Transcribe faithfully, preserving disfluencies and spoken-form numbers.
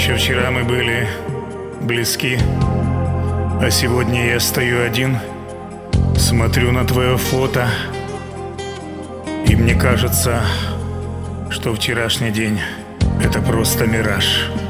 Еще вчера мы были близки, а сегодня я стою один, смотрю на твое фото, и мне кажется, что вчерашний день — это просто мираж.